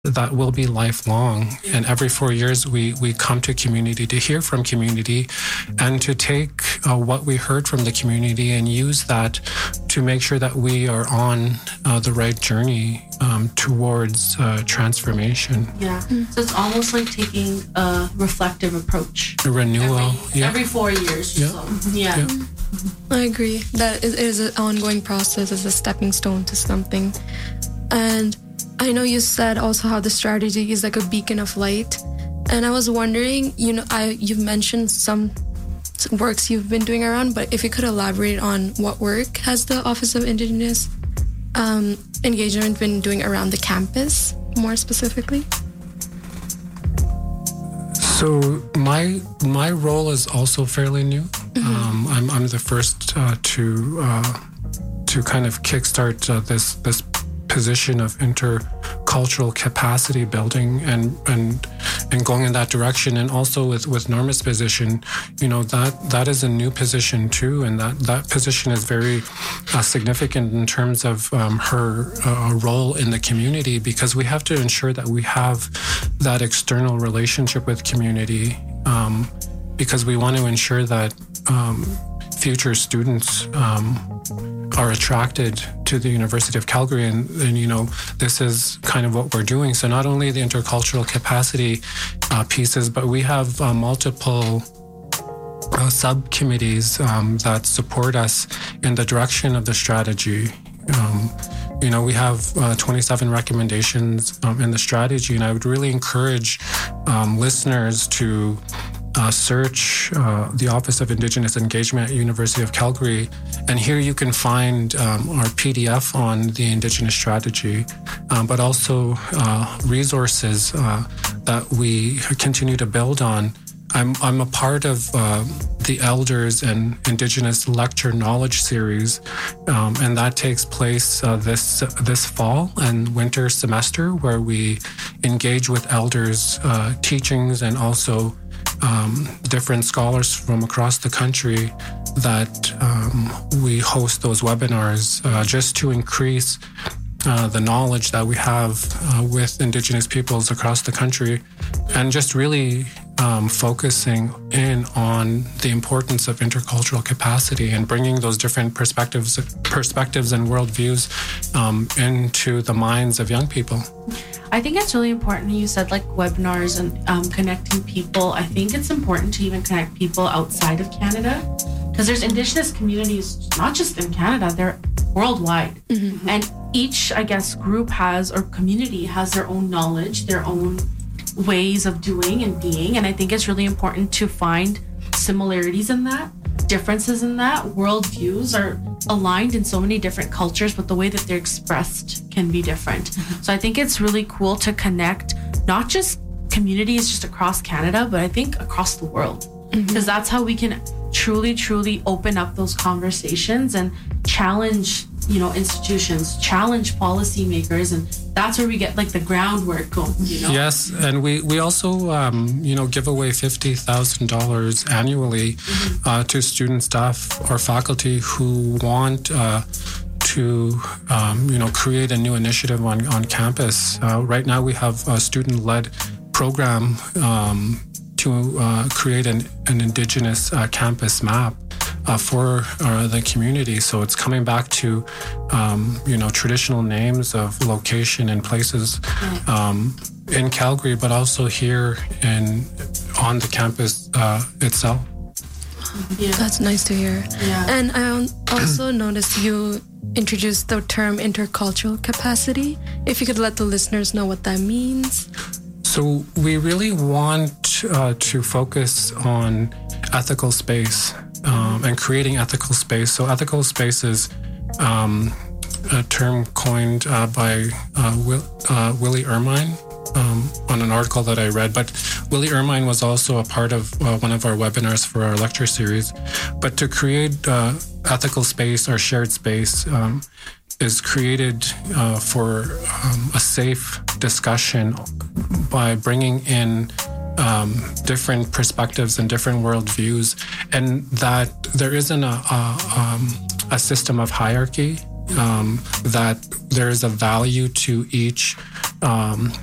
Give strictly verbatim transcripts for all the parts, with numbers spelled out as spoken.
that will be lifelong. And every four years, we, we come to community to hear from community and to take uh, what we heard from the community and use that to make sure that we are on uh, the right journey um, towards uh, transformation. Yeah. Mm-hmm. So it's almost like taking a reflective approach. A renewal. Every, yeah. every four years. Yeah. So. Yeah. yeah. I agree. That it is an ongoing process, as a stepping stone to something. And I know you said also how the strategy is like a beacon of light. And I was wondering, you know, I you've mentioned some works you've been doing around, but if you could elaborate on what work has the Office of Indigenous um, Engagement been doing around the campus, more specifically? So my my role is also fairly new. Mm-hmm. Um, I'm I'm the first uh, to uh, to kind of kickstart uh, this this position of intercultural capacity building and and and going in that direction. And also with with Norma's position, you know, that that is a new position too, and that that position is very uh, significant in terms of um, her uh, role in the community, because we have to ensure that we have that external relationship with community, um, because we want to ensure that um, future students um, are attracted to the University of Calgary, and, and you know, this is kind of what we're doing. So not only the intercultural capacity uh, pieces, but we have uh, multiple uh, subcommittees um, that support us in the direction of the strategy. Um, you know, we have uh, twenty-seven recommendations um, in the strategy, and I would really encourage um, listeners to Uh, search uh, the Office of Indigenous Engagement at University of Calgary, and here you can find um, our P D F on the Indigenous strategy, um, but also uh, resources uh, that we continue to build on. I'm I'm a part of uh, the Elders and Indigenous Lecture Knowledge series, um, and that takes place uh, this this fall and winter semester, where we engage with elders' uh, teachings and also Um, different scholars from across the country, that um, we host those webinars uh, just to increase uh, the knowledge that we have uh, with Indigenous peoples across the country, and just really um, focusing in on the importance of intercultural capacity and bringing those different perspectives, perspectives and worldviews um, into the minds of young people. I think it's really important. You said like webinars and um, connecting people. I think it's important to even connect people outside of Canada, because there's Indigenous communities, not just in Canada, they're worldwide. Mm-hmm. And each, I guess, group has, or community has their own knowledge, their own ways of doing and being. And I think it's really important to find similarities in that, differences in that. Worldviews are aligned in so many different cultures, but the way that they're expressed can be different. Mm-hmm. So I think it's really cool to connect not just communities just across Canada, but I think across the world, because mm-hmm. that's how we can truly, truly open up those conversations and challenge, you know, institutions, challenge policymakers, and that's where we get like the groundwork going, you know? Yes, and we, we also, um, you know, give away fifty thousand dollars annually mm-hmm. uh, to student, staff, or faculty who want uh, to, um, you know, create a new initiative on, on campus. Uh, right now we have a student-led program um, to uh, create an, an Indigenous uh, campus map Uh, for uh, the community. So it's coming back to, um, you know, traditional names of location and places um, in Calgary, but also here and on the campus uh, itself. Yeah. That's nice to hear. Yeah. And I also noticed you introduced the term intercultural capacity. If you could let the listeners know what that means. So we really want uh, to focus on ethical space. Um, and creating ethical space. So ethical space is um, a term coined uh, by uh, Will, uh, Willie Ermine um, on an article that I read. But Willie Ermine was also a part of uh, one of our webinars for our lecture series. But to create uh, ethical space or shared space um, is created uh, for um, a safe discussion by bringing in Um, different perspectives and different worldviews, and that there isn't a, a, um, a system of hierarchy, um, that there is a value to each um,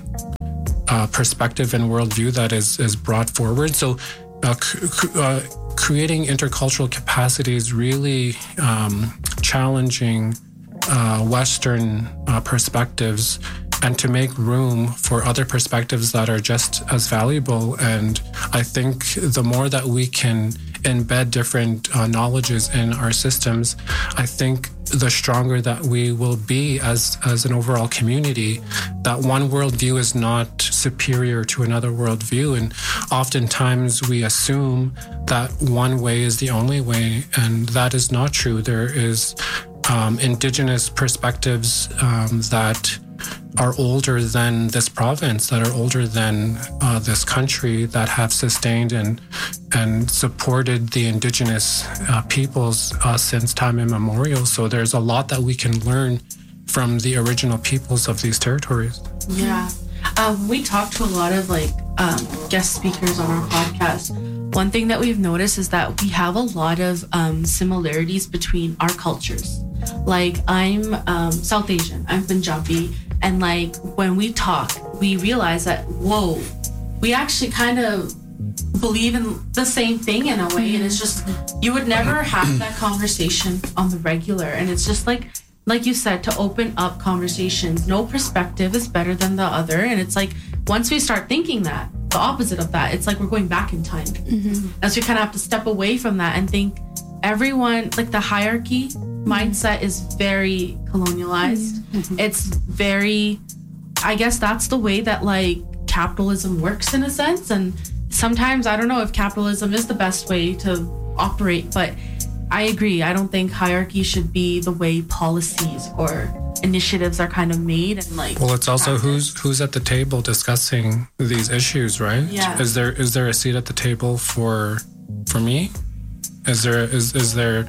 uh, perspective and worldview that is, is brought forward. So uh, c- uh, creating intercultural capacity is really um, challenging uh, Western uh, perspectives and to make room for other perspectives that are just as valuable. And I think the more that we can embed different uh, knowledges in our systems, I think the stronger that we will be as, as an overall community. That one worldview is not superior to another worldview. And oftentimes we assume that one way is the only way, and that is not true. There is um, indigenous perspectives um, that are older than this province, that are older than uh, this country, that have sustained and and supported the indigenous uh, peoples uh, since time immemorial. So there's a lot that we can learn from the original peoples of these territories. Yeah. Um, we talked to a lot of like um, guest speakers on our podcast. One thing that we've noticed is that we have a lot of um, similarities between our cultures. Like I'm um, South Asian, I'm Punjabi, and like when we talk, we realize that, whoa, we actually kind of believe in the same thing in a way. And it's just, you would never have that conversation on the regular. And it's just like, like you said, to open up conversations. No perspective is better than the other. And it's like, once we start thinking that, the opposite of that, it's like we're going back in time. Mm-hmm. And so we kind of have to step away from that and think everyone, like the hierarchy mindset is very colonialized. Mm-hmm. It's very, I guess that's the way that like capitalism works in a sense. And sometimes I don't know if capitalism is the best way to operate, but I agree. I don't think hierarchy should be the way policies or initiatives are kind of made. And like, well, it's also practice. who's who's at the table discussing these issues, right? Yeah. Is there is there a seat at the table for for me? Is there is is there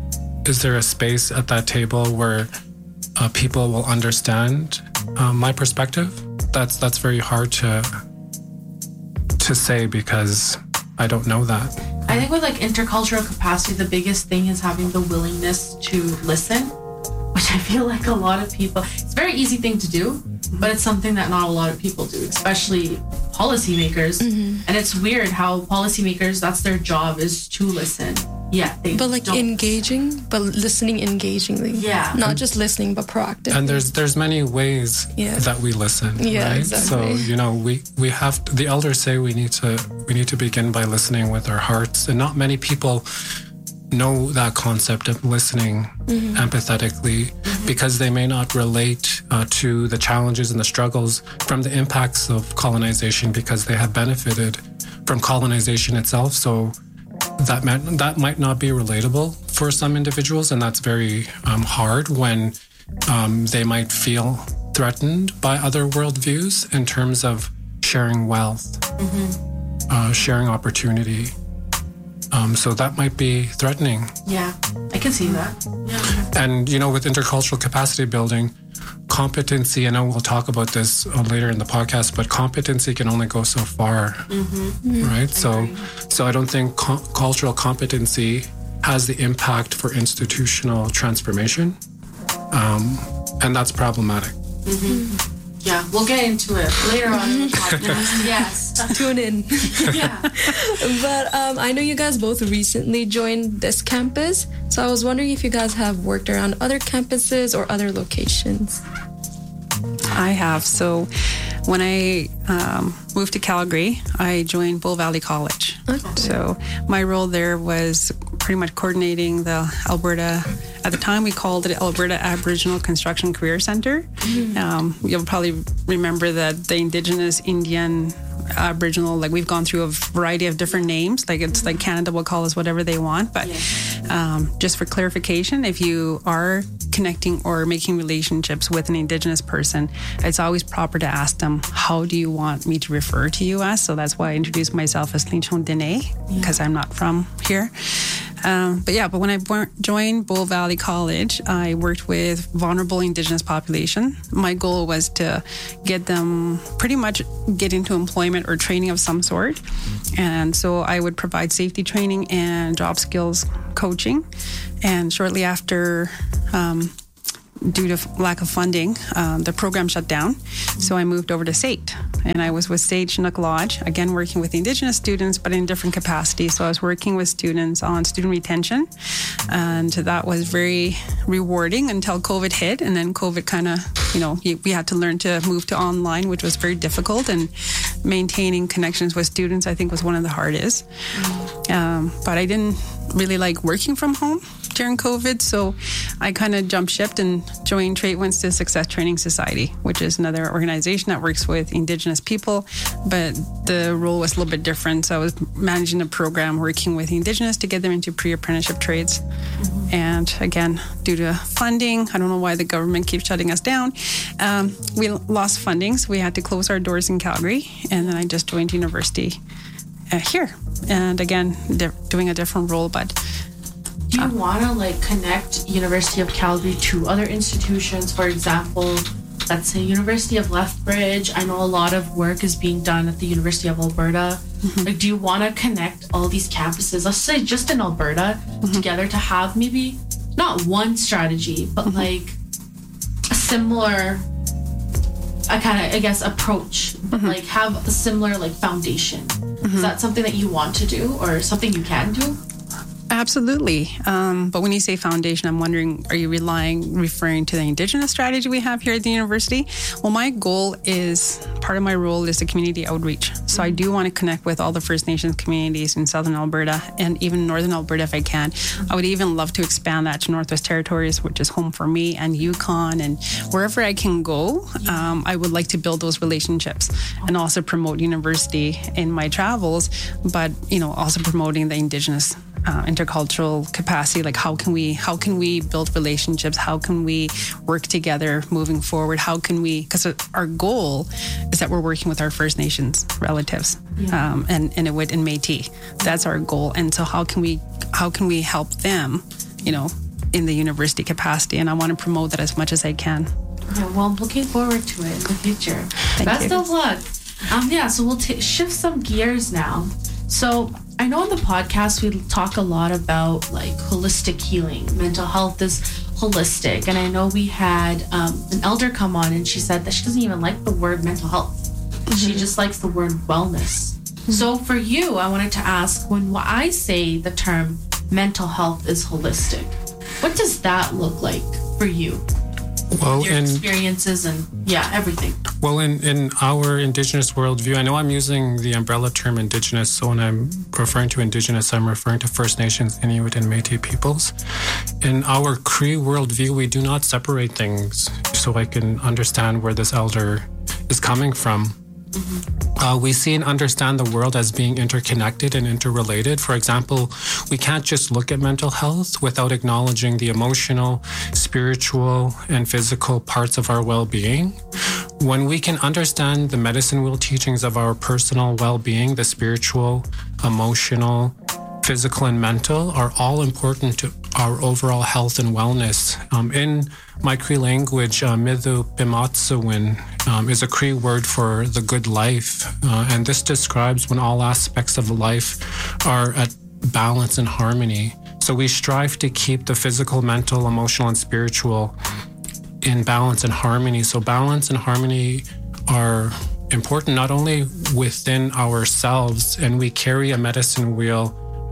is there a space at that table where uh, people will understand uh, my perspective? That's that's very hard to to say because I don't know that. I think with like intercultural capacity, the biggest thing is having the willingness to listen, which I feel like a lot of people, it's a very easy thing to do, but it's something that not a lot of people do, especially policymakers. Mm-hmm. And it's weird how policymakers, that's their job, is to listen. Yeah. They but like don't. engaging, but listening engagingly. Yeah. Not just listening, but proactive. And there's there's many ways yeah. that we listen. Yeah, right? exactly. So, you know, we, we have to, the elders say we need to we need to begin by listening with our hearts. And not many people know that concept of listening mm-hmm. empathetically mm-hmm. because they may not relate uh, to the challenges and the struggles from the impacts of colonization because they have benefited from colonization itself. So that might, that might not be relatable for some individuals, and that's very um, hard when um, they might feel threatened by other worldviews in terms of sharing wealth, mm-hmm. uh, sharing opportunity. Um, so that might be threatening. Yeah, I can see that. Yeah. And, you know, with intercultural capacity building, competency, I know we'll talk about this uh, later in the podcast, but competency can only go so far, mm-hmm. right? So, so I don't think co- cultural competency has the impact for institutional transformation, um, and that's problematic. Mm-hmm. Yeah, we'll get into it later on in the podcast. Yes. Tune in. Yeah. But um, I know you guys both recently joined this campus, so I was wondering if you guys have worked around other campuses or other locations. I have. So when I um, moved to Calgary, I joined Bull Valley College. Okay. So my role there was pretty much coordinating the Alberta, at the time we called it Alberta Aboriginal Construction Career Center. Mm-hmm. Um, you'll probably remember that the Indigenous, Indian, Aboriginal, like we've gone through a variety of different names. Like it's like Canada will call us whatever they want. But um, just for clarification, if you are connecting or making relationships with an Indigenous person, it's always proper to ask them, how do you want me to refer to you as? So that's why I introduced myself as Linchon Dene, because yeah. I'm not from here. Um, but yeah, but when I joined Bull Valley College, I worked with vulnerable Indigenous population. My goal was to get them pretty much get into employment or training of some sort. And so I would provide safety training and job skills coaching. And shortly after um, due to lack of funding, um, the program shut down. So I moved over to SAIT, and I was with SAIT Chinook Lodge, again working with Indigenous students, but in different capacities. So I was working with students on student retention, and that was very rewarding until COVID hit, and then COVID kind of, you know, we had to learn to move to online, which was very difficult, and maintaining connections with students, I think, was one of the hardest. Um, but I didn't really like working from home during COVID, so I kind of jumped ship and joined Trait Winston Success Training Society, which is another organization that works with Indigenous people, but the role was a little bit different. So I was managing a program working with Indigenous to get them into pre-apprenticeship trades. Mm-hmm. And again, due to funding, I don't know why the government keeps shutting us down, um, we lost funding, so we had to close our doors in Calgary, and then I just joined university uh, here. And again, di- doing a different role, but do you want to like connect University of Calgary to other institutions? For example, let's say University of Lethbridge. I know a lot of work is being done at the University of Alberta. Mm-hmm. Like, do you want to connect all these campuses, let's say just in Alberta, mm-hmm. together to have maybe not one strategy, but mm-hmm. like a similar, a kind of, I guess, approach, mm-hmm. like have a similar like foundation? Mm-hmm. Is that something that you want to do or something you can do? Absolutely. Um, but when you say foundation, I'm wondering, are you relying, referring to the Indigenous strategy we have here at the university? Well, my goal is, part of my role is the community outreach. So I do want to connect with all the First Nations communities in Southern Alberta and even Northern Alberta if I can. I would even love to expand that to Northwest Territories, which is home for me, and Yukon, and wherever I can go, um, I would like to build those relationships and also promote university in my travels, but, you know, also promoting the Indigenous Uh, intercultural capacity. Like, how can we how can we build relationships? How can we work together moving forward? How can we, because our goal is that we're working with our First Nations relatives, yeah. um, and Inuit and Métis. That's our goal. And so how can we how can we help them, you know, in the university capacity? And I want to promote that as much as I can. Yeah, well, I'm looking forward to it in the future. Thank Best you. of luck. Um, yeah, so we'll t- shift some gears now. So I know on the podcast we talk a lot about like holistic healing. Mental health is holistic. And I know we had um, an elder come on and she said that she doesn't even like the word mental health. Mm-hmm. She just likes the word wellness. Mm-hmm. So for you, I wanted to ask, when I say the term mental health is holistic, what does that look like for you? Well, your in, experiences and yeah, everything. Well, in, in our Indigenous worldview, I know I'm using the umbrella term Indigenous, so when I'm referring to Indigenous, I'm referring to First Nations, Inuit, and Métis peoples. In our Cree worldview, we do not separate things, so I can understand where this elder is coming from. Mm-hmm. Uh, we see and understand the world as being interconnected and interrelated. For example, we can't just look at mental health without acknowledging the emotional, spiritual, and physical parts of our well-being. When we can understand the medicine wheel teachings of our personal well-being, the spiritual, emotional, physical, and mental are all important to our overall health and wellness. Um, in my Cree language, uh, Midhu Pimatsawin um, is a Cree word for the good life. Uh, and this describes when all aspects of life are at balance and harmony. So we strive to keep the physical, mental, emotional, and spiritual in balance and harmony. So balance and harmony are important not only within ourselves, and we carry a medicine wheel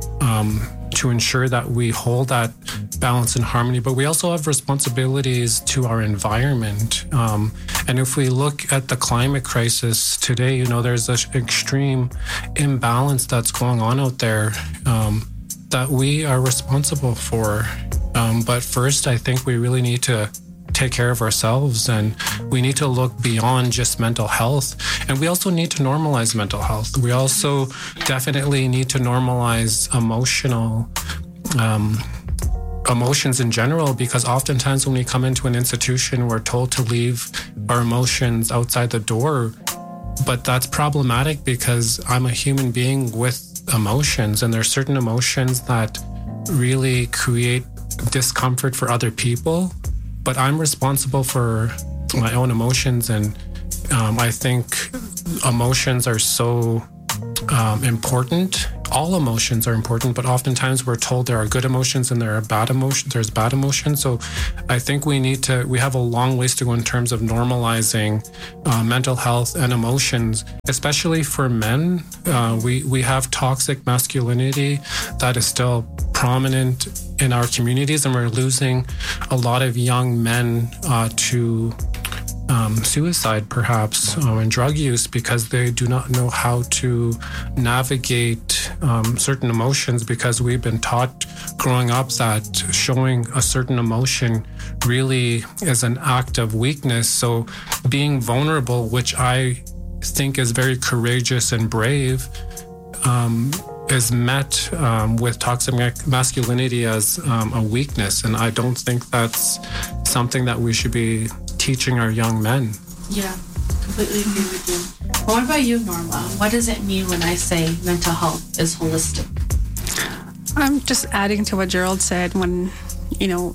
um, to ensure that we hold that balance and harmony, but we also have responsibilities to our environment. Um, and if we look at the climate crisis today, you know, there's this extreme imbalance that's going on out there um, that we are responsible for. Um, but first, I think we really need to take care of ourselves, and we need to look beyond just mental health. And we also need to normalize mental health. We also definitely need to normalize emotional um, emotions in general, because oftentimes when we come into an institution, we're told to leave our emotions outside the door. But that's problematic, because I'm a human being with emotions, and there's certain emotions that really create discomfort for other people. But I'm responsible for my own emotions, and um, I think emotions are so um, important all emotions are important, but oftentimes we're told there are good emotions and there are bad emotions. There's bad emotions. So I think we need to, we have a long ways to go in terms of normalizing uh, mental health and emotions, especially for men. Uh, we, we have toxic masculinity that is still prominent in our communities, and we're losing a lot of young men uh, to Um, suicide, perhaps, um, and drug use because they do not know how to navigate um, certain emotions, because we've been taught growing up that showing a certain emotion really is an act of weakness. So being vulnerable, which I think is very courageous and brave, um, is met um, with toxic masculinity as um, a weakness. And I don't think that's something that we should be teaching our young men. Yeah, completely agree with you. What about you, Norma? What does it mean when I say mental health is holistic? I'm just adding to what Gerald said. When, you know,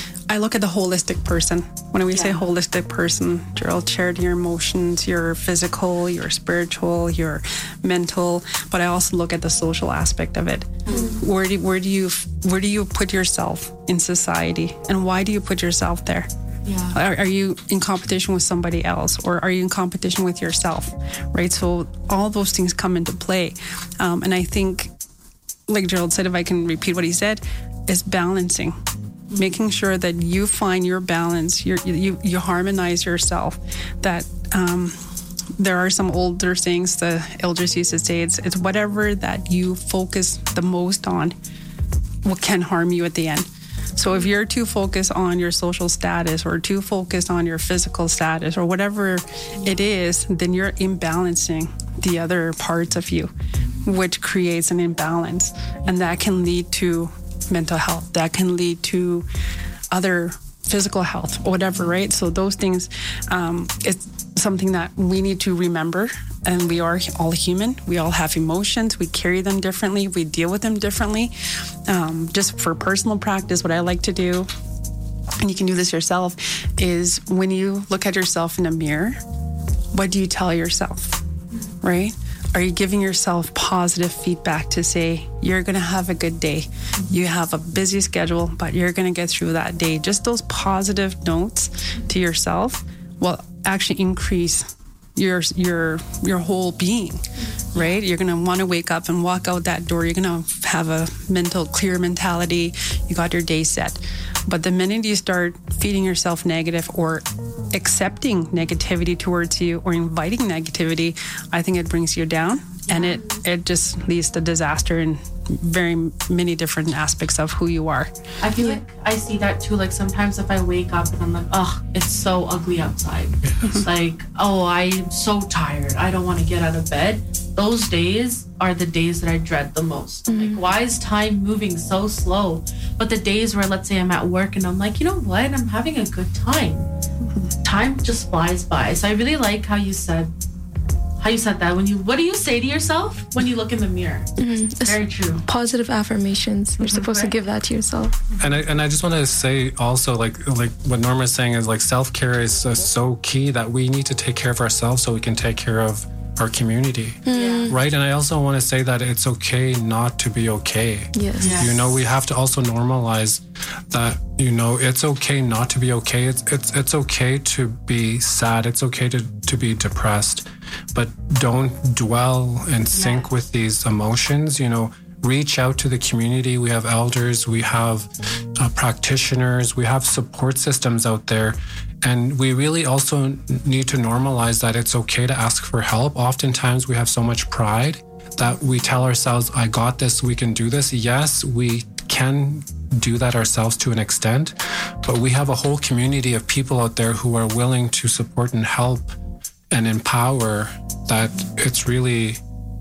I look at the holistic person. When we yeah. say holistic person, Gerald shared your emotions, your physical, your spiritual, your mental, but I also look at the social aspect of it. Mm-hmm. Where do where do you where do you put yourself in society, and why do you put yourself there? Yeah. Are, are you in competition with somebody else, or are you in competition with yourself, right? So all those things come into play. Um, and I think, like Gerald said, if I can repeat what he said, is balancing, mm-hmm. making sure that you find your balance, your, you, you harmonize yourself, that um, there are some older sayings the elders used to say, it's, it's whatever that you focus the most on, what can harm you at the end. So if you're too focused on your social status or too focused on your physical status or whatever it is, then you're imbalancing the other parts of you, which creates an imbalance. And that can lead to mental health. That can lead to other physical health or whatever, right? So those things, um, it's something that we need to remember. And we are all human. We all have emotions. We carry them differently. We deal with them differently. Um, just for personal practice, what I like to do, and you can do this yourself, is when you look at yourself in a mirror, what do you tell yourself, right? Are you giving yourself positive feedback to say, you're going to have a good day. You have a busy schedule, but you're going to get through that day. Just those positive notes to yourself will actually increase your your your whole being, right? You're going to want to wake up and walk out that door. You're going to have a mental clear mentality. You got your day set. But the minute you start feeding yourself negative or accepting negativity towards you or inviting negativity, I think it brings you down, and it it just leads to disaster in very many different aspects of who you are. I feel like I see that too. Like sometimes if I wake up and I'm like, oh, it's so ugly outside. It's like, oh, I'm so tired. I don't want to get out of bed. Those days are the days that I dread the most. Mm-hmm. Like, why is time moving so slow? But the days where, let's say I'm at work and I'm like, you know what? I'm having a good time. Mm-hmm. Time just flies by. So I really like how you said How you said that. When you, what do you say to yourself when you look in the mirror? Mm-hmm. It's very true. Positive affirmations. You're mm-hmm. supposed right. to give that to yourself. And I and I just want to say also, like like what Norma's saying is like self care is uh, so key, that we need to take care of ourselves so we can take care of our community, mm. right? And I also want to say that it's okay not to be okay. Yes. yes. You know, we have to also normalize that, you know, it's okay not to be okay. It's it's it's okay to be sad. It's okay to, to be depressed. But don't dwell and sink yes. with these emotions. You know, reach out to the community. We have elders, we have uh, practitioners, we have support systems out there. And we really also need to normalize that it's okay to ask for help. Oftentimes we have so much pride that we tell ourselves, I got this, we can do this. Yes, we can do that ourselves to an extent, but we have a whole community of people out there who are willing to support and help and empower, that it's really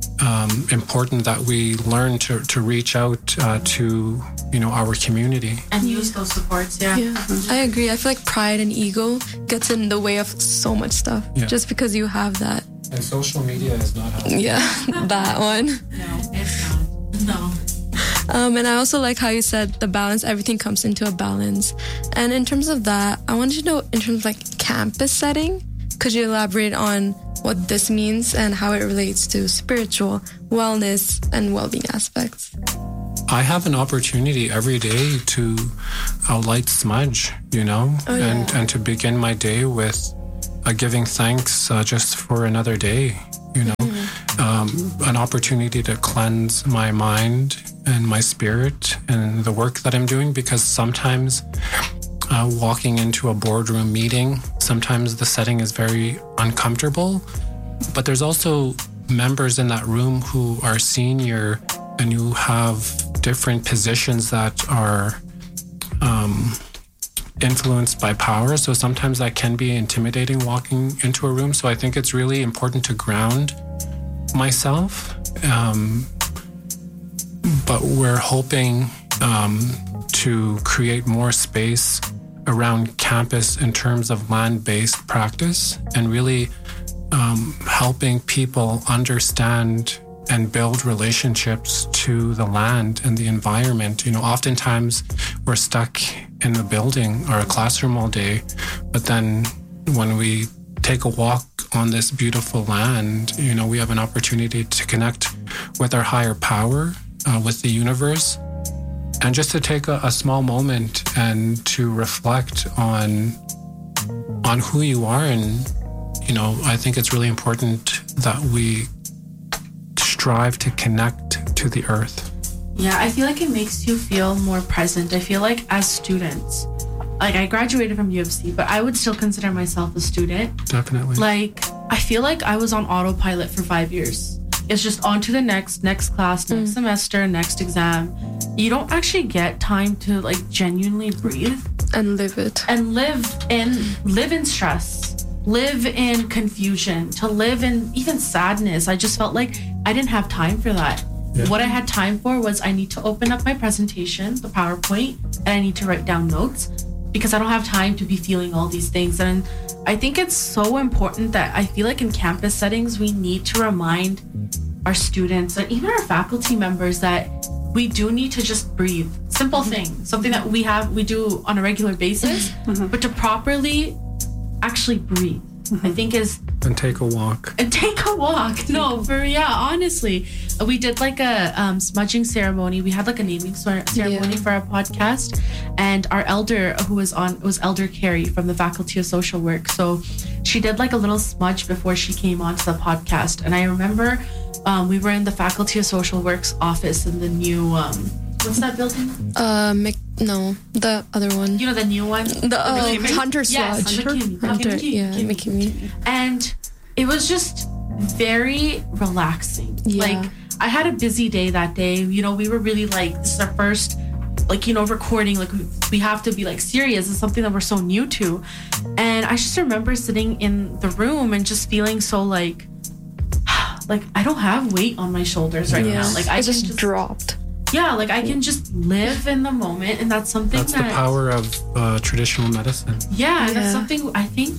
um, important that we learn to, to reach out uh, to, you know, our community. And use those supports, yeah. Yeah, mm-hmm. I agree. I feel like pride and ego gets in the way of so much stuff, yeah. just because you have that. And social media is not helpful. Yeah, that one. No, it's not. No. Um, and I also like how you said the balance, everything comes into a balance. And in terms of that, I wanted to know, in terms of like campus setting, could you elaborate on what this means and how it relates to spiritual wellness and well-being aspects. I have an opportunity every day to uh, light smudge, you know, Oh, yeah. and, and to begin my day with uh, giving thanks uh, just for another day, you know, mm-hmm. um, an opportunity to cleanse my mind and my spirit and the work that I'm doing, because sometimes uh, walking into a boardroom meeting, sometimes the setting is very uncomfortable, but there's also members in that room who are senior and you have different positions that are um, influenced by power. So sometimes that can be intimidating walking into a room. So I think it's really important to ground myself. Um, but we're hoping um, to create more space around campus in terms of land-based practice and really um, helping people understand and build relationships to the land and the environment. You know, oftentimes we're stuck in the building or a classroom all day, but then when we take a walk on this beautiful land, you know, we have an opportunity to connect with our higher power, uh, with the universe, and just to take a, a small moment and to reflect on on who you are. And, you know, I think it's really important that we strive to connect to the earth. Yeah, I feel like it makes you feel more present. I feel like as students, like I graduated from U of C, but I would still consider myself a student. Definitely. Like, I feel like I was on autopilot for five years. It's just on to the next, next class, next mm. semester, next exam. You don't actually get time to like genuinely breathe. And live it. And live in, live in stress. Live in confusion, to live in even sadness. I just felt like I didn't have time for that. Yeah. What I had time for was I need to open up my presentation, the PowerPoint, and I need to write down notes because I don't have time to be feeling all these things. And I think it's so important that I feel like in campus settings, we need to remind our students and even our faculty members that we do need to just breathe. Simple mm-hmm. thing, something that we have, we do on a regular basis, mm-hmm. but to properly actually breathe, mm-hmm. I think is... And take a walk. And take a walk. No, for, yeah, honestly. We did like a um, smudging ceremony. We had like a naming ceremony yeah. for our podcast. And our elder who was on, was Elder Carrie from the Faculty of Social Work. So she did like a little smudge before she came onto the podcast. And I remember um, we were in the Faculty of Social Work's office in the new... Um, what's that building? Uh, Mc, no, the other one. You know, the new one? The uh, Hunter Lodge. Yes, Hunter, McKinney. Hunter, McKinney. yeah, McKinney. McKinney. And it was just very relaxing. Yeah. Like, I had a busy day that day. You know, we were really like, this is our first, like, you know, recording. Like, we, we have to be like serious. It's something that we're so new to. And I just remember sitting in the room and just feeling so like, like, I don't have weight on my shoulders right yeah. now. Like, I it just, just dropped. Yeah, like I can just live in the moment, and that's something that's that... That's the power of uh, traditional medicine. Yeah, and yeah. that's something I think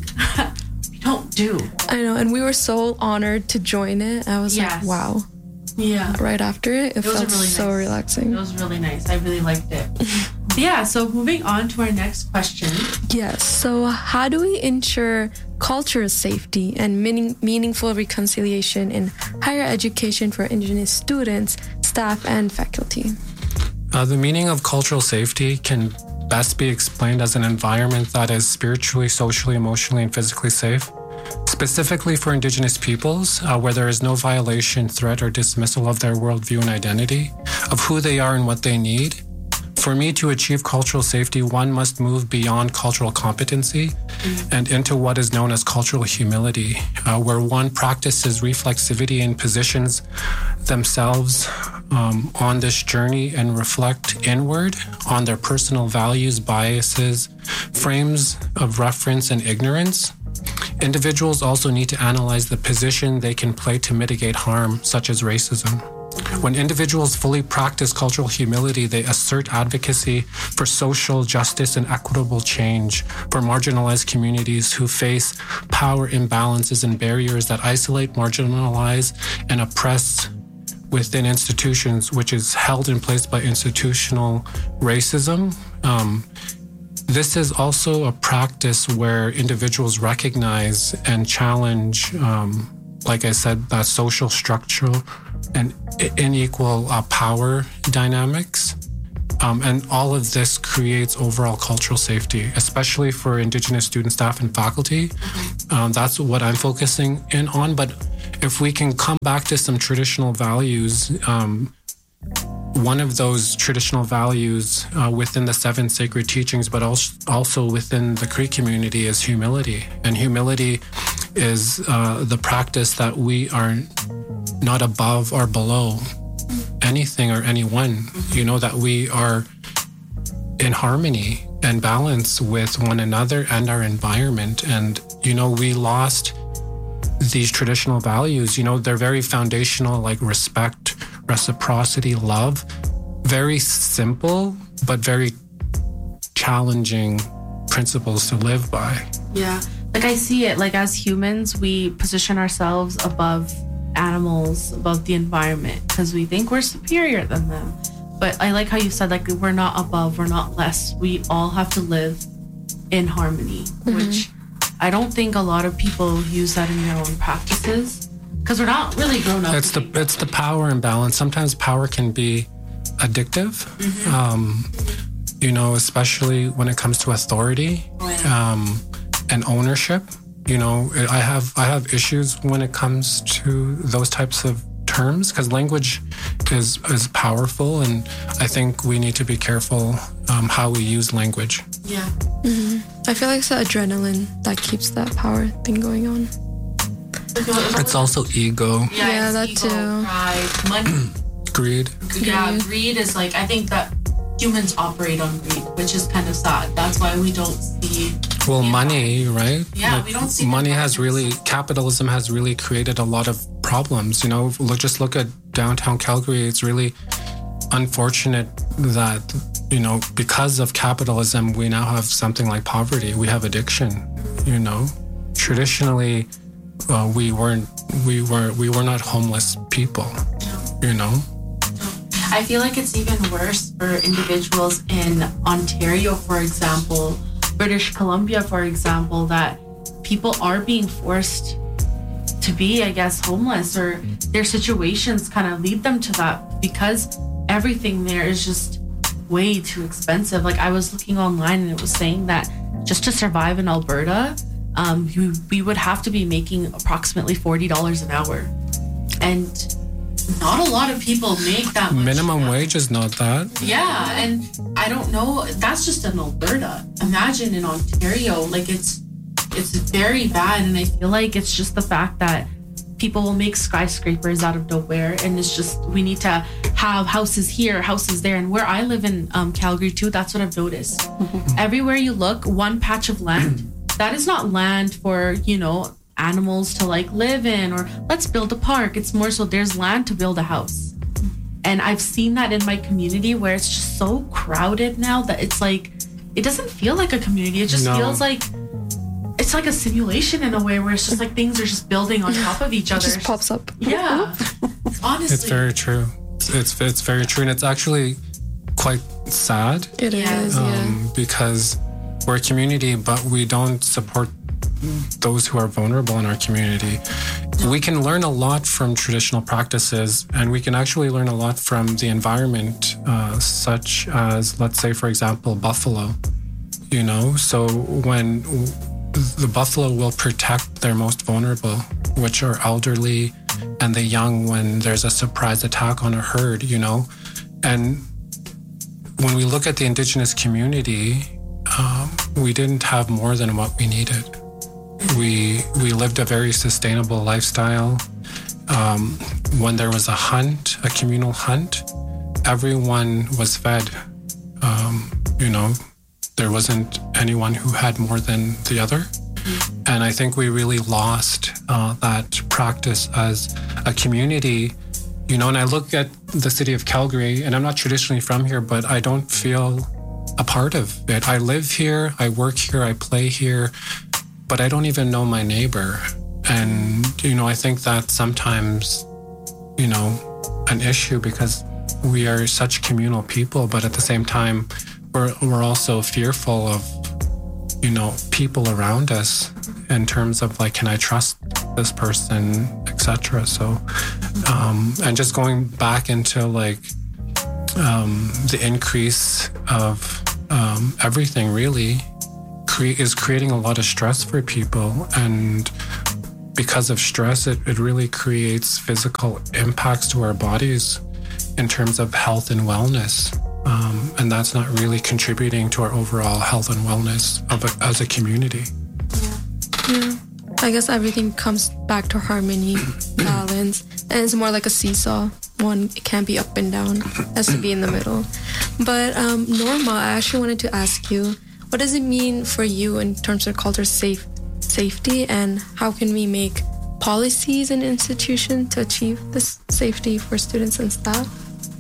we don't do. I know, and we were so honored to join it. I was yes. like, wow. Yeah. Right after it, it, it felt really so nice. relaxing. It was really nice. I really liked it. Yeah, so moving on to our next question. Yes, so how do we ensure cultural safety and meaning, meaningful reconciliation in higher education for Indigenous students, staff, and faculty? Uh, the meaning of cultural safety can best be explained as an environment that is spiritually, socially, emotionally, and physically safe, specifically for Indigenous peoples, uh, where there is no violation, threat, or dismissal of their worldview and identity, of who they are and what they need. For me to achieve cultural safety, one must move beyond cultural competency mm-hmm. and into what is known as cultural humility, uh, where one practices reflexivity and positions themselves um, on this journey and reflect inward on their personal values, biases, frames of reference, and ignorance. Individuals also need to analyze the position they can play to mitigate harm, such as racism. When individuals fully practice cultural humility, they assert advocacy for social justice and equitable change for marginalized communities who face power imbalances and barriers that isolate, marginalize, and oppress within institutions, which is held in place by institutional racism. Um, This is also a practice where individuals recognize and challenge um, like I said, that social structural and unequal uh, power dynamics. Um, and all of this creates overall cultural safety, especially for Indigenous student staff and faculty. Um, that's what I'm focusing in on. But if we can come back to some traditional values, um, one of those traditional values uh, within the seven sacred teachings, but also within the Cree community, is humility. And humility is uh, the practice that we are not above or below anything or anyone. You know, that we are in harmony and balance with one another and our environment. And, you know, we lost these traditional values. You know, they're very foundational, like respect, reciprocity, love. Very simple, but very challenging principles to live by. Yeah. Like I see it, like as humans, we position ourselves above animals, above the environment, because we think we're superior than them. But I like how you said, like, we're not above, we're not less. We all have to live in harmony, mm-hmm. which I don't think a lot of people use that in their own practices, because we're not really grown up. It's the it's the power imbalance. Sometimes power can be addictive, mm-hmm. um, you know, especially when it comes to authority oh, yeah. um, and ownership. You know, I have I have issues when it comes to those types of terms, because language is is powerful, and I think we need to be careful um, how we use language. Yeah. Mm-hmm. I feel like it's the adrenaline that keeps that power thing going on. It's also ego. Yeah, yeah that ego, too. Pride, money. Greed. Yeah, greed is like, I think that humans operate on greed, which is kind of sad. That's why we don't see... Well, money, right? Yeah, like, we don't see... Money has really... Capitalism has really created a lot of problems. You know, look, just look at downtown Calgary. It's really unfortunate that, you know, because of capitalism, we now have something like poverty. We have addiction, you know. Traditionally, uh, we weren't... We were, we were not homeless people, you know. I feel like it's even worse for individuals in Ontario, for example, British Columbia, for example, that people are being forced to be, I guess, homeless, or their situations kind of lead them to that because everything there is just way too expensive. Like I was looking online and it was saying that just to survive in Alberta, um, we, we would have to be making approximately forty dollars an hour. And not a lot of people make that much. Minimum wage is not that. Yeah, and I don't know. That's just in Alberta. Imagine in Ontario, like it's it's very bad, and I feel like it's just the fact that people will make skyscrapers out of nowhere, and it's just we need to have houses here, houses there, and where I live in um, Calgary too. That's what I've noticed. Mm-hmm. Everywhere you look, one patch of land that is not land for you know. animals to like live in, or let's build a park. It's more so there's land to build a house. And I've seen that in my community where it's just so crowded now that it's like it doesn't feel like a community. It just no. feels like it's like a simulation in a way where it's just like things are just building on top of each other. It just pops up. Yeah. Honestly. It's very true. It's it's very true, and it's actually quite sad. It is, um, yeah. Because we're a community, but we don't support those who are vulnerable in our community. We can learn a lot from traditional practices, and we can actually learn a lot from the environment, uh, such as, let's say, for example, buffalo. You know, so when the buffalo will protect their most vulnerable, which are elderly and the young, when there's a surprise attack on a herd, you know. And when we look at the Indigenous community, um, we didn't have more than what we needed. We we lived a very sustainable lifestyle. Um, when there was a hunt, a communal hunt, everyone was fed. Um, you know, there wasn't anyone who had more than the other. Mm-hmm. And I think we really lost uh, that practice as a community. You know, and I look at the city of Calgary, and I'm not traditionally from here, but I don't feel a part of it. I live here, I work here, I play here, but I don't even know my neighbor. And, you know, I think that's sometimes, you know, an issue because we are such communal people, but at the same time, we're, we're also fearful of, you know, people around us in terms of like, can I trust this person, et cetera. So, um, and just going back into like um, the increase of um, everything really cre- is creating a lot of stress for people. And because of stress, it, it really creates physical impacts to our bodies in terms of health and wellness. Um, and that's not really contributing to our overall health and wellness of a, as a community. Yeah. yeah. I guess everything comes back to harmony, balance, and it's more like a seesaw. One, it can't be up and down. It has to be in the middle. But um, Norma, I actually wanted to ask you, what does it mean for you in terms of culture safe, safety, and how can we make policies and institutions to achieve this safety for students and staff?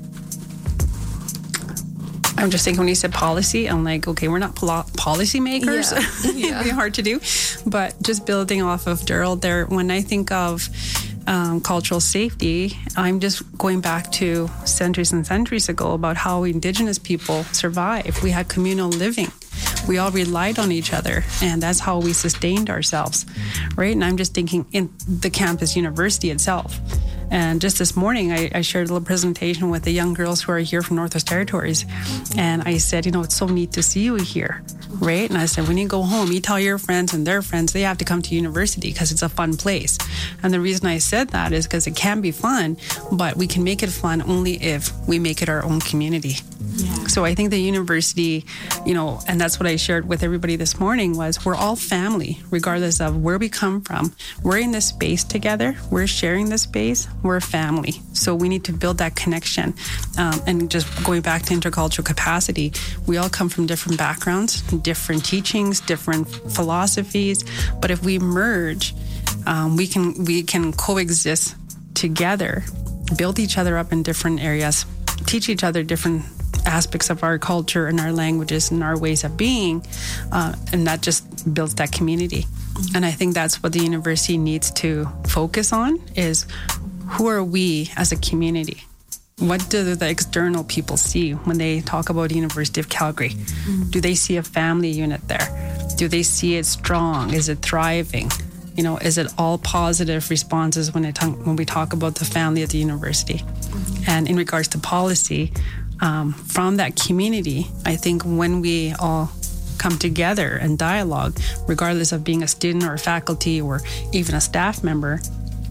I'm just thinking when you said policy, I'm like, okay, we're not pol- policy makers. Yeah. Yeah. It'd be hard to do. But just building off of Daryl there, when I think of um, cultural safety, I'm just going back to centuries and centuries ago about how Indigenous people survived. We had communal living. We all relied on each other, and that's how we sustained ourselves, right? And I'm just thinking in the campus university itself. And just this morning, I, I shared a little presentation with the young girls who are here from Northwest Territories. And I said, you know, it's so neat to see you here, right? And I said, when you go home, you tell your friends and their friends they have to come to university because it's a fun place. And the reason I said that is because it can be fun, but we can make it fun only if we make it our own community. Yeah. So I think the university, you know, and that's what I shared with everybody this morning was we're all family, regardless of where we come from. We're in this space together. We're sharing this space. We're a family. So we need to build that connection. Um, and just going back to intercultural capacity, we all come from different backgrounds, different teachings, different philosophies. But if we merge, um, we can we can coexist together, build each other up in different areas, teach each other different aspects of our culture and our languages and our ways of being, uh, and that just builds that community. Mm-hmm. And I think that's what the university needs to focus on is who are we as a community? What do the external people see when they talk about University of Calgary? Mm-hmm. Do they see a family unit there? Do they see it strong? Is it thriving? You know, is it all positive responses when, it talk, when we talk about the family at the university? Mm-hmm. And in regards to policy, Um, from that community, I think when we all come together and dialogue, regardless of being a student or a faculty or even a staff member,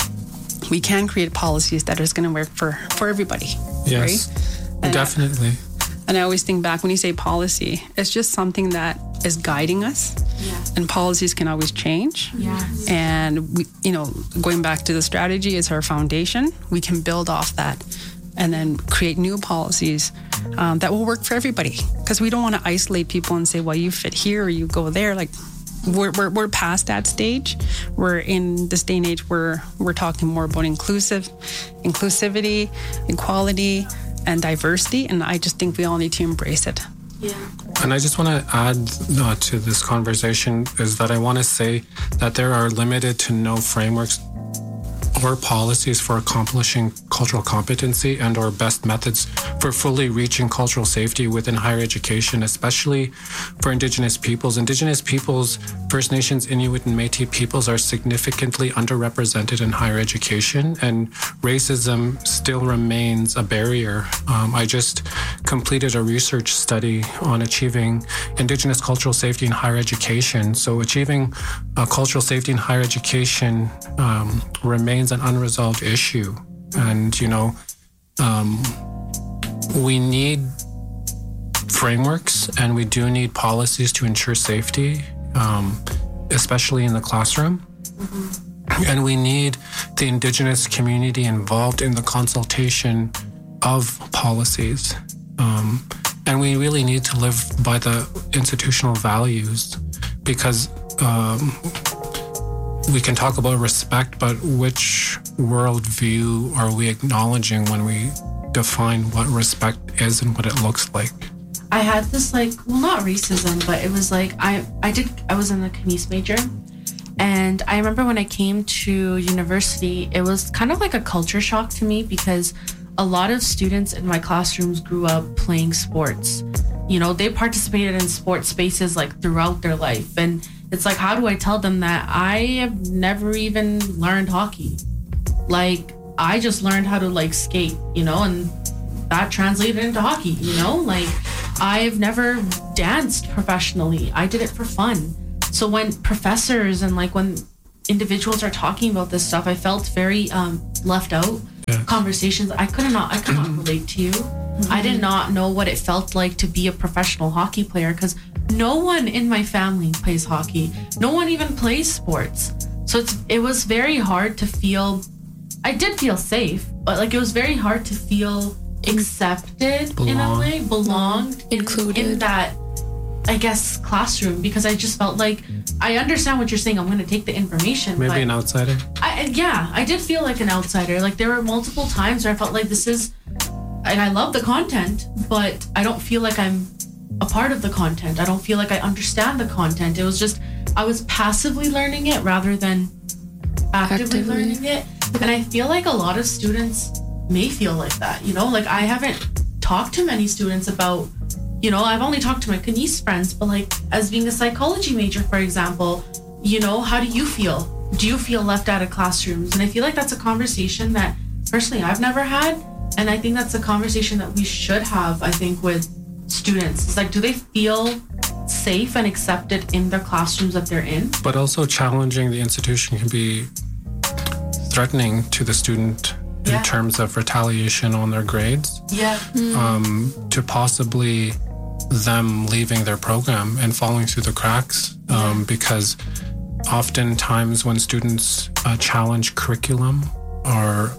we can create policies that is going to work for, for everybody. Yes, right? And definitely. I, and I always think back when you say policy, it's just something that is guiding us. Yeah. And policies can always change. Yes. And, we, you know, going back to the strategy is our foundation. We can build off that and then create new policies um, that will work for everybody. Because we don't want to isolate people and say, well, you fit here or you go there. Like, we're, we're, we're past that stage. We're in this day and age where we're talking more about inclusive, inclusivity, equality, and diversity. And I just think we all need to embrace it. Yeah. And I just want to add uh, to this conversation is that I want to say that there are limited to no frameworks or policies for accomplishing cultural competency and or best methods for fully reaching cultural safety within higher education, especially for Indigenous peoples. Indigenous peoples, First Nations, Inuit, and Métis peoples are significantly underrepresented in higher education, and racism still remains a barrier. Um, I just completed a research study on achieving Indigenous cultural safety in higher education. So achieving uh, cultural safety in higher education um, remains an unresolved issue. And, you know, um, we need frameworks and we do need policies to ensure safety, um, especially in the classroom. Mm-hmm. And we need the Indigenous community involved in the consultation of policies. Um, and we really need to live by the institutional values because um, we can talk about respect, but which worldview are we acknowledging when we define what respect is and what it looks like? I had this like, well, not racism, but it was like, I, I did, I was in a communities major. And I remember when I came to university, it was kind of like a culture shock to me because a lot of students in my classrooms grew up playing sports. You know, they participated in sports spaces like throughout their life. And it's like, how do I tell them that I have never even learned hockey? Like, I just learned how to like skate, you know, and that translated into hockey, you know? Like, I've never danced professionally. I did it for fun. So when professors and like when individuals are talking about this stuff, I felt very um, left out. Yeah. Conversations, I could not, I could not relate to you. Mm-hmm. I did not know what it felt like to be a professional hockey player because no one in my family plays hockey. No one even plays sports. So it's, it was very hard to feel, I did feel safe, but like it was very hard to feel accepted belong. in a way, belonged, included in, in that, I guess, classroom, because I just felt like, I understand what you're saying. I'm going to take the information. Maybe but an outsider. I, yeah, I did feel like an outsider. Like there were multiple times where I felt like this is, and I love the content, but I don't feel like I'm a part of the content. I don't feel like I understand the content. It was just, I was passively learning it rather than actively, actively. learning it. And I feel like a lot of students may feel like that, you know, like I haven't talked to many students about, you know, I've only talked to my Kanice friends, but like as being a psychology major, for example, you know, how do you feel? Do you feel left out of classrooms? And I feel like that's a conversation that personally I've never had. And I think that's a conversation that we should have, I think, with students. It's like, do they feel safe and accepted in the classrooms that they're in? But also challenging the institution can be threatening to the student in yeah. terms of retaliation on their grades. Yeah. Mm. Um, to possibly them leaving their program and falling through the cracks. Um, yeah. Because oftentimes when students uh, challenge curriculum or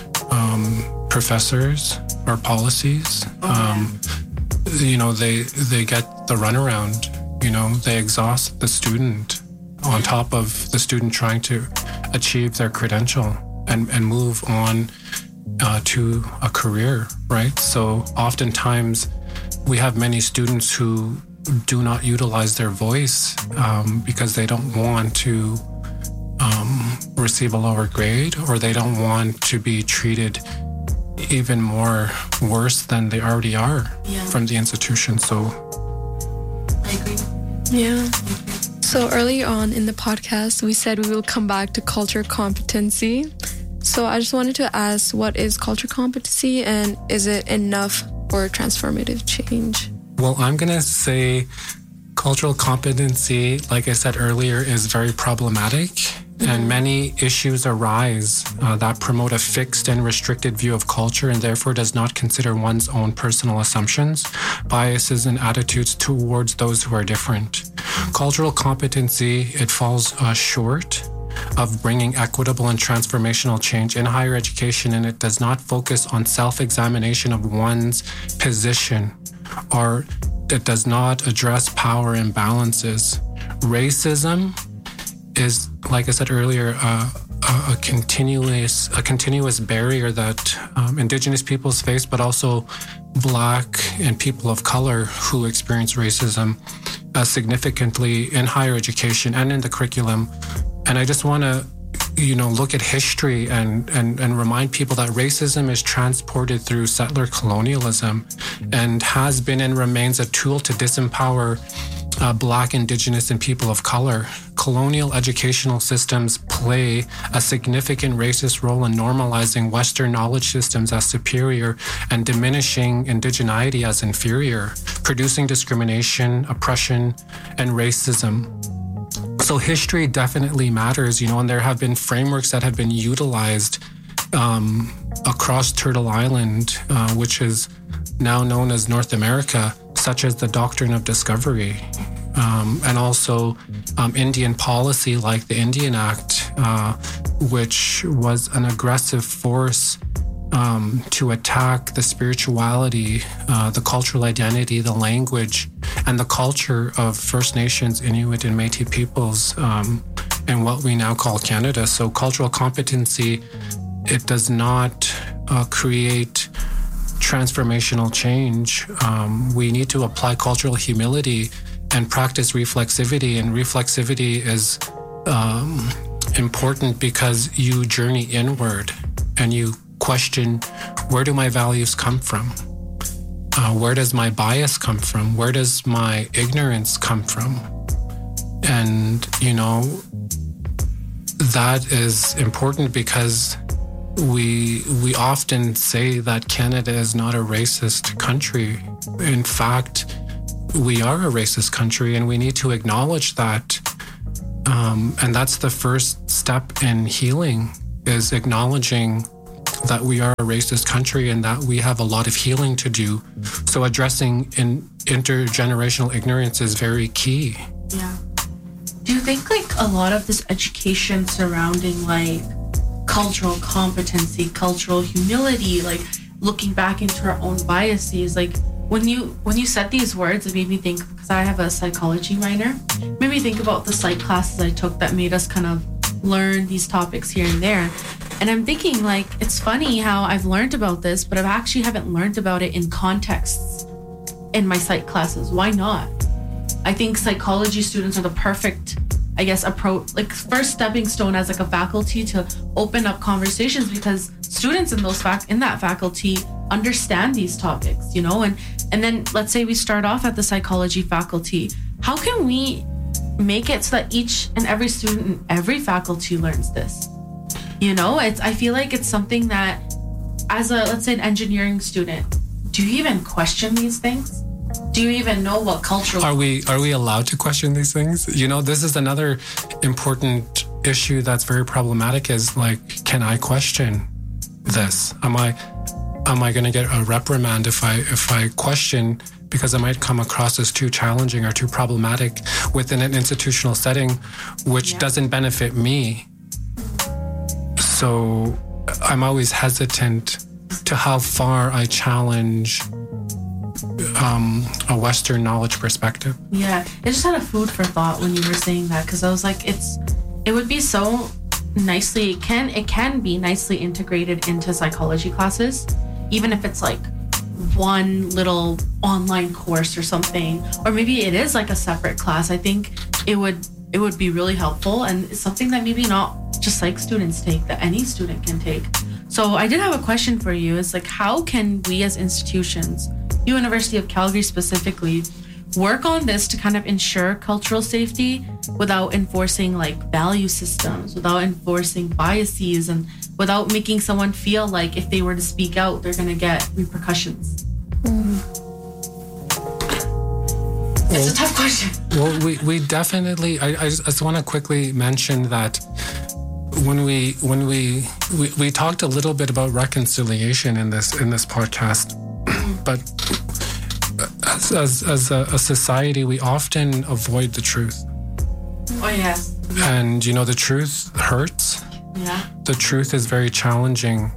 um, professors or policies, oh, um, yeah. you know, they they get the runaround. You know, they exhaust the student on top of the student trying to achieve their credential and, and move on uh, to a career, right? So oftentimes we have many students who do not utilize their voice um, because they don't want to um, receive a lower grade, or they don't want to be treated even more worse than they already are yeah. from the institution. So I agree. Yeah. So early on in the podcast, we said we will come back to culture competency. So I just wanted to ask, what is culture competency, and is it enough for transformative change? Well, I'm going to say cultural competency, like I said earlier, is very problematic. Mm-hmm. And many issues arise uh, that promote a fixed and restricted view of culture and therefore does not consider one's own personal assumptions, biases, and attitudes towards those who are different. Cultural competency, it falls uh, short of bringing equitable and transformational change in higher education, and it does not focus on self-examination of one's position, or it does not address power imbalances. Racism is, like I said earlier, uh, a, a continuous a continuous barrier that um, Indigenous peoples face, but also Black and people of color who experience racism uh, significantly in higher education and in the curriculum. And I just want to, you know, look at history and, and, and remind people that racism is transported through settler colonialism and has been and remains a tool to disempower uh, Black, Indigenous, and people of color. Colonial educational systems play a significant racist role in normalizing Western knowledge systems as superior and diminishing indigeneity as inferior, producing discrimination, oppression, and racism. So history definitely matters, you know, and there have been frameworks that have been utilized um, across Turtle Island, uh, which is now known as North America, such as the Doctrine of Discovery, um, and also um, Indian policy like the Indian Act, uh, which was an aggressive force um, to attack the spirituality, uh, the cultural identity, the language, and the culture of First Nations, Inuit, and Métis peoples um, in what we now call Canada. So cultural competency, it does not uh, create transformational change. Um, we need to apply cultural humility and practice reflexivity. And reflexivity is um, important because you journey inward and you question, where do my values come from? Uh, where does my bias come from? Where does my ignorance come from? And, you know, that is important because we we often say that Canada is not a racist country. In fact, we are a racist country, and we need to acknowledge that. Um, and that's the first step in healing, is acknowledging that we are a racist country and that we have a lot of healing to do. So addressing in intergenerational ignorance is very key. Yeah. Do you think like a lot of this education surrounding like cultural competency, cultural humility, like looking back into our own biases, like when you when you said these words, it made me think, because I have a psychology minor, it made me think about the psych classes I took that made us kind of learn these topics here and there. And I'm thinking, like, it's funny how I've learned about this, but I actually haven't learned about it in contexts in my psych classes. Why not? I think psychology students are the perfect, I guess, approach, like first stepping stone as like a faculty to open up conversations, because students in those fac in that faculty understand these topics, you know. And and then let's say we start off at the psychology faculty. How can we make it so that each and every student in every faculty learns this? You know, it's I feel like it's something that, as a let's say an engineering student, do you even question these things? Do you even know what cultural are we are we allowed to question these things? You know, this is another important issue that's very problematic, is like, can I question this? Am I am I going to get a reprimand if I if I question, because I might come across as too challenging or too problematic within an institutional setting, which yeah. doesn't benefit me? So I'm always hesitant to how far I challenge um, a Western knowledge perspective. Yeah, it just had a food for thought when you were saying that, because I was like, it's it would be so nicely it can it can be nicely integrated into psychology classes, even if it's like one little online course or something, or maybe it is like a separate class. I think it would it would be really helpful, and it's something that maybe not just psych students take, that any student can take. So I did have a question for you. It's like, how can we as institutions, University of Calgary specifically, work on this to kind of ensure cultural safety without enforcing like value systems, without enforcing biases, and without making someone feel like if they were to speak out, they're going to get repercussions? Mm. Well, it's a tough question. Well, we, we definitely, I, I just, I just want to quickly mention that when we when we, we we talked a little bit about reconciliation in this in this podcast, but as as, as a, a society, we often avoid the truth. Oh yes. And you know, the truth hurts. Yeah. The truth is very challenging,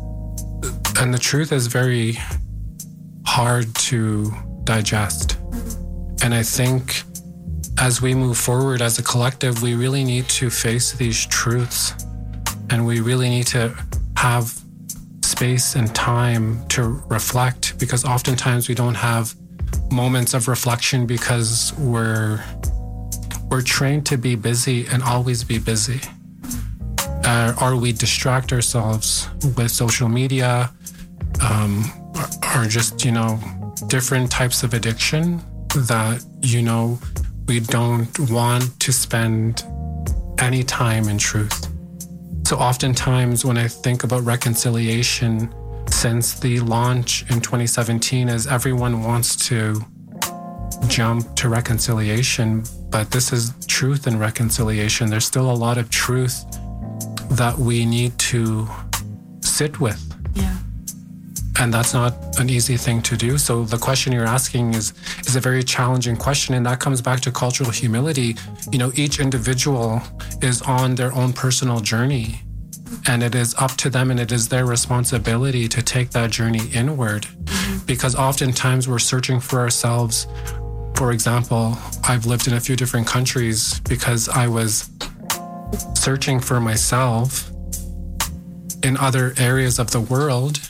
and the truth is very hard to digest. And I think as we move forward as a collective, we really need to face these truths, and we really need to have space and time to reflect, because oftentimes we don't have moments of reflection because we're we're trained to be busy and always be busy. Uh, or we distract ourselves with social media, um, or, or just, you know, different types of addiction that, you know, we don't want to spend any time in truth. So oftentimes when I think about reconciliation, since the launch in twenty seventeen, is everyone wants to jump to reconciliation, but this is truth and reconciliation. There's still a lot of truth that we need to sit with. Yeah. And that's not an easy thing to do. So the question you're asking is is a very challenging question, and that comes back to cultural humility. You know, each individual is on their own personal journey, and it is up to them, and it is their responsibility to take that journey inward. Mm-hmm. Because oftentimes we're searching for ourselves. For example, I've lived in a few different countries because I was searching for myself in other areas of the world.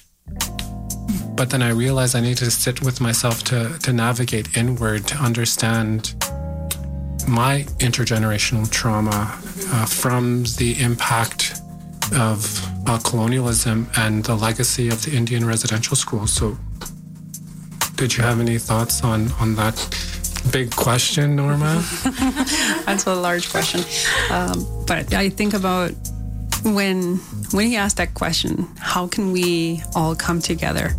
But then I realized I need to sit with myself to, to navigate inward, to understand my intergenerational trauma uh, from the impact of uh, colonialism and the legacy of the Indian residential school. So did you have any thoughts on, on that big question, Norma? That's a large question. Um, but I think about when when he asked that question, how can we all come together?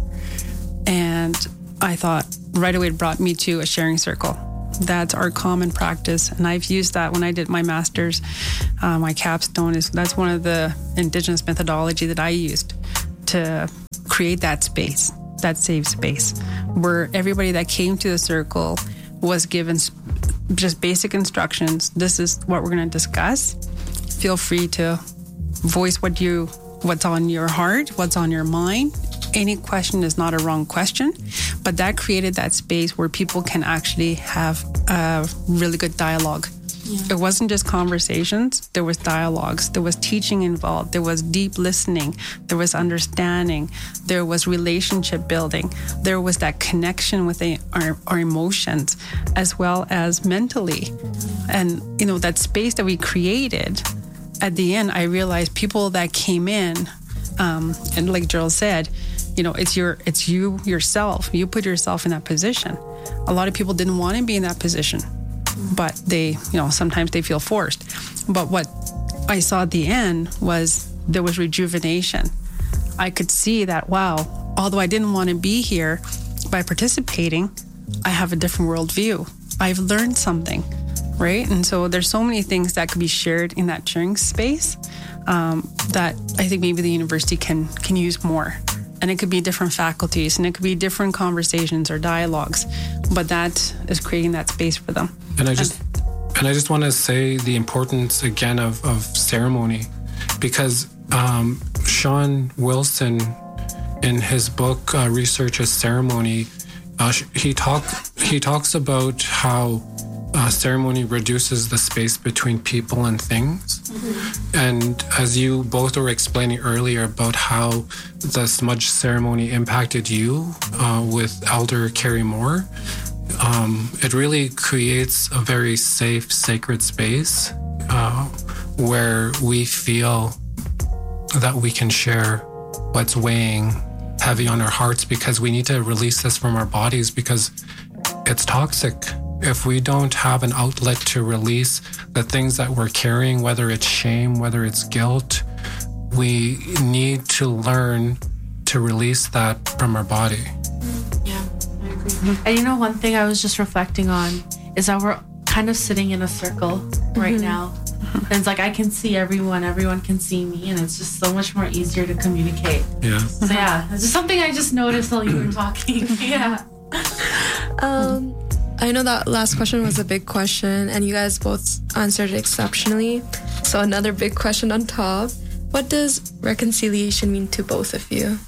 And I thought right away it brought me to a sharing circle. That's our common practice, and I've used that when I did my master's. Uh, my capstone is that's one of the Indigenous methodology that I used to create that space, that safe space, where everybody that came to the circle was given just basic instructions. This is what we're going to discuss. Feel free to voice what you what's on your heart, what's on your mind. Any question is not a wrong question, but that created that space where people can actually have a really good dialogue. Yeah. It wasn't just conversations, there was dialogues, there was teaching involved, there was deep listening, there was understanding, there was relationship building, there was that connection with the, our, our emotions as well as mentally. And, you know, that space that we created, at the end, I realized people that came in, um, and like Gerald said, you know, it's your, it's you yourself. You put yourself in that position. A lot of people didn't want to be in that position, but they, you know, sometimes they feel forced. But what I saw at the end was there was rejuvenation. I could see that, wow, although I didn't want to be here, by participating, I have a different worldview. I've learned something, right? And so there's so many things that could be shared in that sharing space um, that I think maybe the university can can use more. And it could be different faculties, and it could be different conversations or dialogues, but that is creating that space for them. And I just and I just want to say the importance again of, of ceremony, because um, Sean Wilson, in his book uh, Research as Ceremony, uh, he talk he talks about how uh, ceremony reduces the space between people and things. Mm-hmm. And as you both were explaining earlier about how the smudge ceremony impacted you uh, with Elder Carrie Moore, um, it really creates a very safe, sacred space uh, where we feel that we can share what's weighing heavy on our hearts, because we need to release this from our bodies because it's toxic. If we don't have an outlet to release the things that we're carrying, whether it's shame, whether it's guilt, we need to learn to release that from our body. Yeah, I agree. And you know, one thing I was just reflecting on is that we're kind of sitting in a circle right mm-hmm. now. And it's like I can see everyone, everyone can see me, and it's just so much more easier to communicate. Yeah. So yeah, it's just something I just noticed while you were talking. Yeah. Um, I know that last question was a big question, and you guys both answered it exceptionally. So another big question on top. What does reconciliation mean to both of you?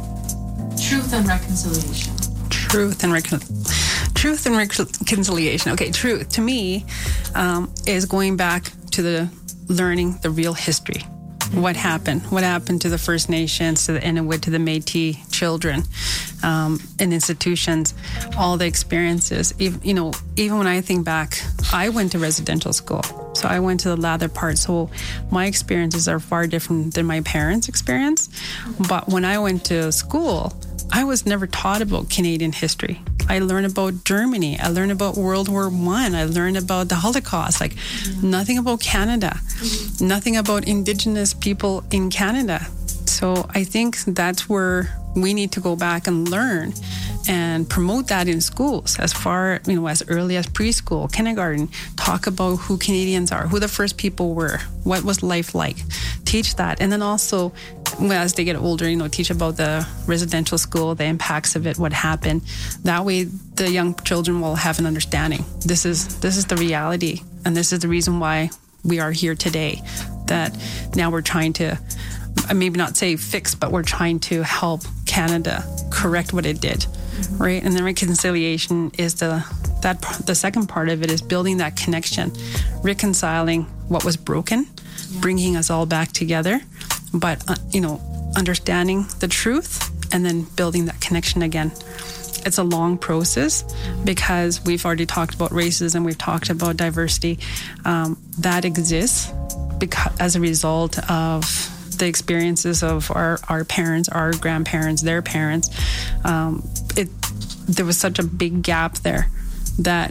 Truth and reconciliation. Truth and recon- truth and reconciliation. Okay, truth to me um, is going back to the learning the real history. What happened? What happened to the First Nations, to the Inuit, to the Métis children um, in institutions, all the experiences. Even, you know, even when I think back, I went to residential school. So I went to the latter part. So my experiences are far different than my parents' experience. But when I went to school, I was never taught about Canadian history. I learned about Germany. I learned about World War One. I. I learned about the Holocaust. Like mm-hmm. nothing about Canada, mm-hmm. nothing about Indigenous people in Canada. So I think that's where we need to go back and learn and promote that in schools as far, you know, as early as preschool, kindergarten. Talk about who Canadians are, who the first people were, what was life like. Teach that. And then also, as they get older, you know, teach about the residential school, the impacts of it, what happened. That way, the young children will have an understanding. This is this is the reality, and this is the reason why we are here today. That now we're trying to, maybe not say fix, but we're trying to help Canada correct what it did, mm-hmm. right? And then reconciliation is the that the second part of it is building that connection, reconciling what was broken, yeah. bringing us all back together. But, uh, you know, understanding the truth and then building that connection again. It's a long process because we've already talked about racism, we've talked about diversity. Um, that exists because, as a result of the experiences of our, our parents, our grandparents, their parents. Um, it there was such a big gap there that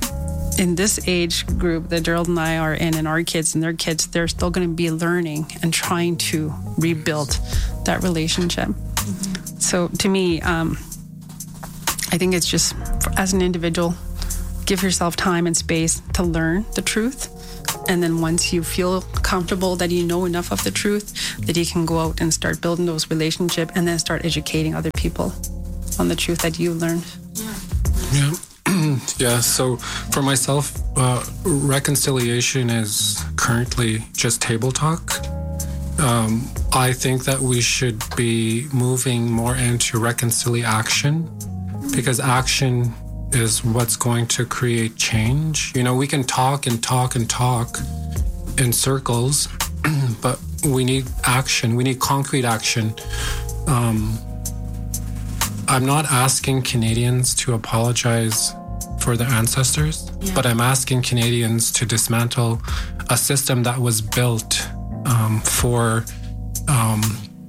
in this age group that Gerald and I are in, and our kids and their kids, they're still going to be learning and trying to rebuild that relationship. Mm-hmm. So to me, um, I think it's just, as an individual, give yourself time and space to learn the truth. And then once you feel comfortable that you know enough of the truth, that you can go out and start building those relationships and then start educating other people on the truth that you learned. Yeah. Yeah, so for myself, uh, reconciliation is currently just table talk. Um, I think that we should be moving more into reconciliation, because action is what's going to create change. You know, we can talk and talk and talk in circles, but we need action. We need concrete action. Um, I'm not asking Canadians to apologize for their ancestors, yeah. but I'm asking Canadians to dismantle a system that was built um, for um,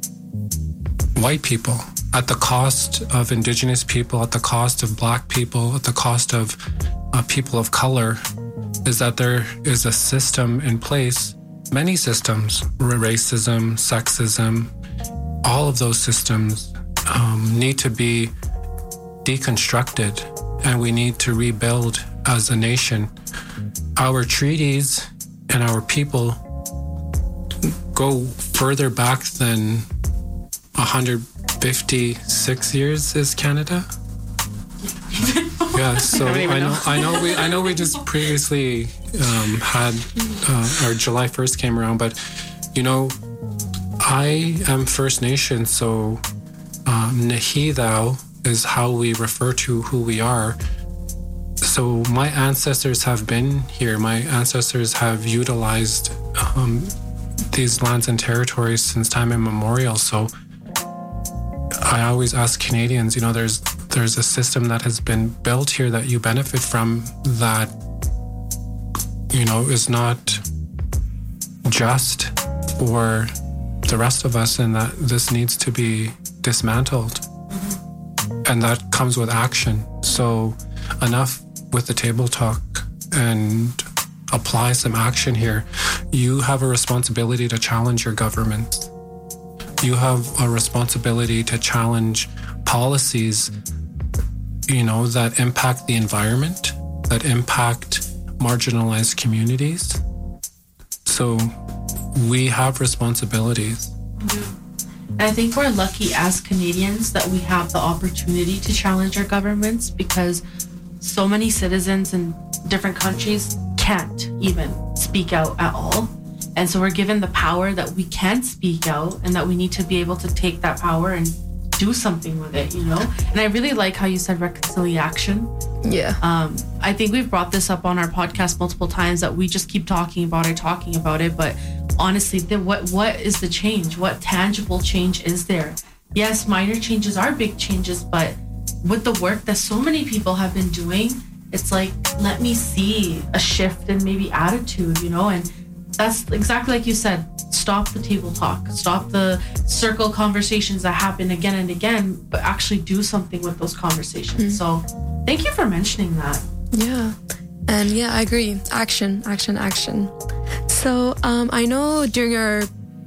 white people at the cost of Indigenous people, at the cost of Black people, at the cost of uh, people of color, is that there is a system in place, many systems, racism, sexism, all of those systems um, need to be deconstructed, and we need to rebuild as a nation. Our treaties and our people go further back than one hundred fifty-six years is Canada. Yeah, so I, I know, know, I know, we, I know, we just previously um, had uh, our July first came around, but you know, I am First Nation, so um, Nahi Thou is how we refer to who we are. So my ancestors have been here. My ancestors have utilized um, these lands and territories since time immemorial. So I always ask Canadians, you know, there's there's a system that has been built here that you benefit from that, you know, is not just for the rest of us, and that this needs to be dismantled. Mm-hmm. And that comes with action. So enough with the table talk and apply some action here. You have a responsibility to challenge your government. You have a responsibility to challenge policies, you know, that impact the environment, that impact marginalized communities. So we have responsibilities. Mm-hmm. And I think we're lucky as Canadians that we have the opportunity to challenge our governments, because so many citizens in different countries can't even speak out at all. And so we're given the power that we can speak out, and that we need to be able to take that power and do something with it, you know? And I really like how you said reconciliation. Yeah. Um, I think we've brought this up on our podcast multiple times, that we just keep talking about it, talking about it. But honestly, the, what what is the change? What tangible change is there? Yes, minor changes are big changes, but with the work that so many people have been doing, it's like, let me see a shift in maybe attitude, you know? And that's exactly like you said. Stop the table talk. Stop the circle conversations that happen again and again, but actually do something with those conversations. Mm-hmm. So thank you for mentioning that. Yeah. And yeah, I agree. Action, action, action. So um, I know during our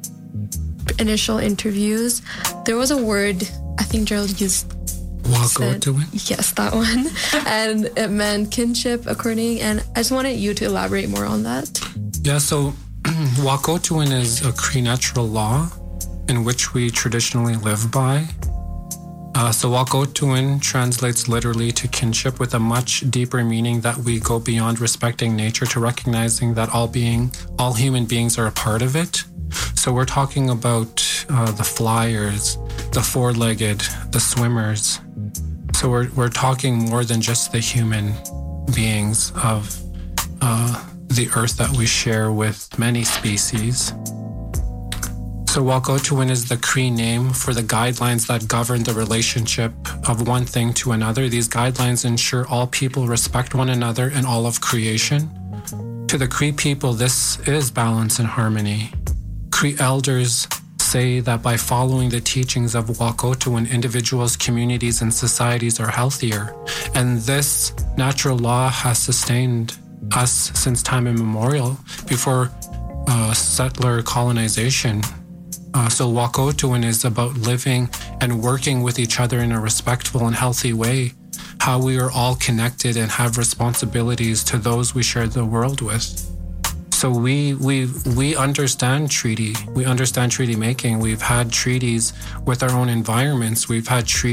initial interviews, there was a word I think Gerald used. Wahkohtowin? Yes, that one. And it meant kinship, according. And I just wanted you to elaborate more on that. Yeah, so Wahkohtowin is a Cree natural law in which we traditionally live by. Uh, so Wahkohtowin translates literally to kinship, with a much deeper meaning that we go beyond respecting nature to recognizing that all being, all human beings are a part of it. So we're talking about uh, the flyers, the four-legged, the swimmers. So we're we're talking more than just the human beings of uh, the earth that we share with many species. So Wahkohtowin is the Cree name for the guidelines that govern the relationship of one thing to another. These guidelines ensure all people respect one another and all of creation. To the Cree people, this is balance and harmony. Cree elders say that by following the teachings of Wahkohtowin, individuals, communities, and societies are healthier. And this natural law has sustained us since time immemorial, before uh, settler colonization. Uh, so Wahkohtowin is about living and working with each other in a respectful and healthy way, how we are all connected and have responsibilities to those we share the world with. So we we we understand treaty. We understand treaty making. We've had treaties with our own environments. We've had treaties